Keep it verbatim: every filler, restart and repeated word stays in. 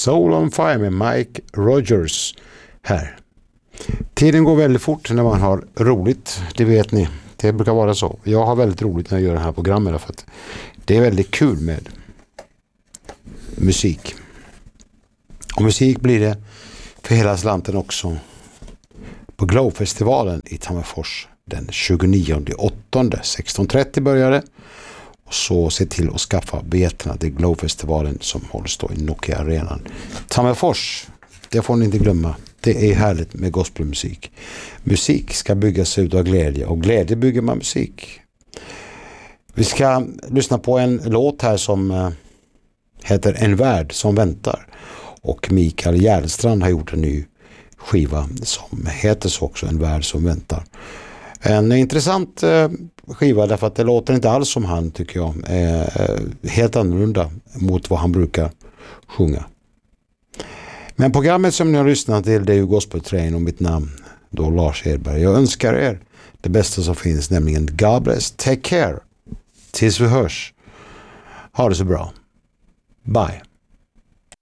Soul on Fire med Mike Rogers här. Tiden går väldigt fort när man har roligt, det vet ni. Det brukar vara så. Jag har väldigt roligt när jag gör det här programmet för att det är väldigt kul med musik. Och musik blir det för hela slanten också på Glowfestivalen i Tammerfors den tjugonionde åttonde sexton trettio började. Och så se till att skaffa biljetterna till Glowfestivalen som hålls då i Nokia Arenan. Tammerfors, det får ni inte glömma. Det är härligt med gospelmusik. Musik ska byggas ut av glädje och glädje bygger man musik. Vi ska lyssna på en låt här som heter En värld som väntar. Och Mikael Järnstrand har gjort en ny skiva som heter så också, En värld som väntar. En intressant skiva därför att det låter inte alls som han, tycker jag. Eh, helt annorlunda mot vad han brukar sjunga. Men programmet som ni har lyssnat till, det är ju Gospel Train och mitt namn då Lars Edberg. Jag önskar er det bästa som finns, nämligen God bless, take care tills vi hörs. Ha det så bra. Bye.